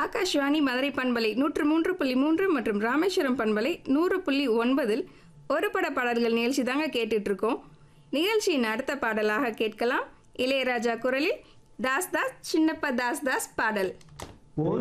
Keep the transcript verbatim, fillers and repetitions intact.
ஆகாஷ்வாணி மதுரை பண்பலை நூற்று மூன்று புள்ளி மூன்று மற்றும் ராமேஸ்வரம் பண்பலை நூறு புள்ளி ஒன்பதில் ஒரு பட பாடல்கள் நிகழ்ச்சி தாங்க கேட்டுட்டு இருக்கோம். நிகழ்ச்சியின் அடுத்த பாடலாக கேட்கலாம். இளையராஜா குரலில் தாஸ் தாஸ் சின்னப்ப தாஸ் தாஸ் பாடல்.